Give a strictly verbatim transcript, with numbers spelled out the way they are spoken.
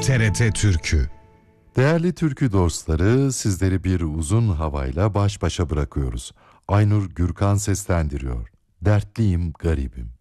T R T Türkü. Değerli türkü dostları, sizleri bir uzun havayla baş başa bırakıyoruz. Aynur Gürkan seslendiriyor. Dertliyim garibim.